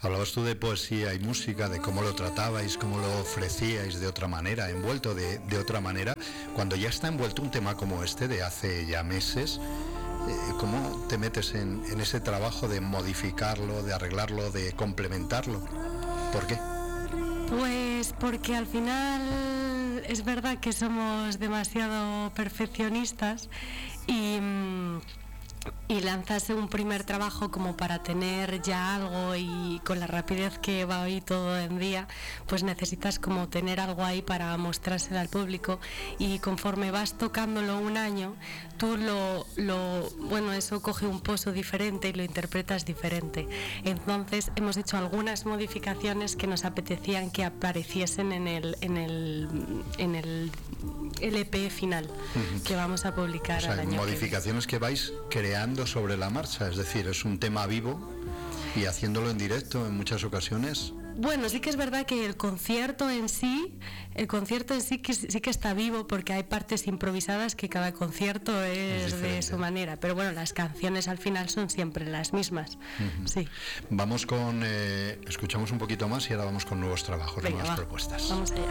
Hablabas tú de poesía y música, de cómo lo tratabais, cómo lo ofrecíais de otra manera, envuelto de otra manera. Cuando ya está envuelto un tema como este de hace ya meses, ¿cómo te metes en ese trabajo de modificarlo, de arreglarlo, de complementarlo? ¿Por qué? Pues porque al final es verdad que somos demasiado perfeccionistas y lanzarse un primer trabajo como para tener ya algo, y con la rapidez que va hoy todo en día, pues necesitas como tener algo ahí para mostrárselo al público, y conforme vas tocándolo un año, tú bueno, eso coge un pozo diferente y lo interpretas diferente. Entonces hemos hecho algunas modificaciones que nos apetecían que apareciesen en el LP final que vamos a publicar, o sea, al año modificaciones que vais creando sobre la marcha, es decir, es un tema vivo y haciéndolo en directo en muchas ocasiones. Bueno, sí que es verdad que el concierto en sí sí que está vivo, porque hay partes improvisadas que cada concierto es de su manera, pero bueno, las canciones al final son siempre las mismas. Sí. Vamos con escuchamos un poquito más y ahora vamos con nuevos trabajos, nuevas propuestas. Vamos allá.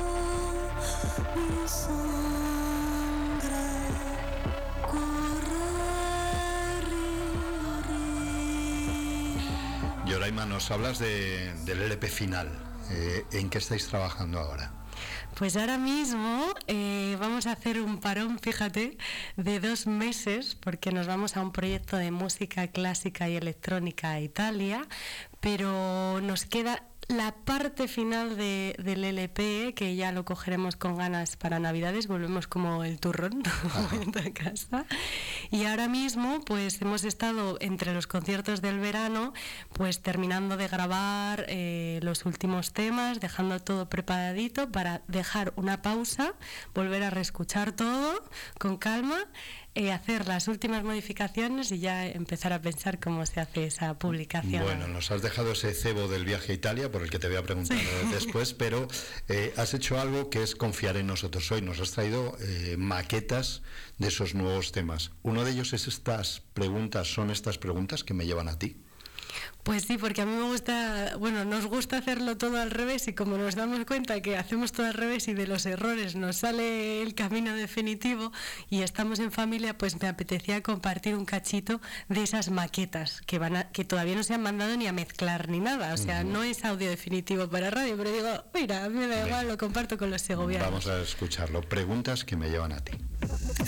Yoraima, nos hablas del LP final. ¿En qué estáis trabajando ahora? Pues ahora mismo vamos a hacer un parón, fíjate, de 2 meses, porque nos vamos a un proyecto de música clásica y electrónica a Italia, pero nos queda la parte final del LP, que ya lo cogeremos con ganas para Navidades, volvemos como el turrón a casa. Y ahora mismo pues hemos estado entre los conciertos del verano pues terminando de grabar los últimos temas, dejando todo preparadito para dejar una pausa, volver a reescuchar todo con calma, hacer las últimas modificaciones y ya empezar a pensar cómo se hace esa publicación. Bueno, nos has dejado ese cebo del viaje a Italia, por el que te voy a preguntar después, pero has hecho algo que es confiar en nosotros hoy. Nos has traído maquetas de esos nuevos temas. Uno de ellos es son estas preguntas que me llevan a ti. Pues sí, porque a mí me gusta, bueno, nos gusta hacerlo todo al revés, y como nos damos cuenta que hacemos todo al revés y de los errores nos sale el camino definitivo y estamos en familia, pues me apetecía compartir un cachito de esas maquetas que todavía no se han mandado ni a mezclar ni nada, o sea, no es audio definitivo para radio, pero digo, mira, a mí me da igual, lo comparto con los segovianos. Vamos a escucharlo. Preguntas que me llevan a ti.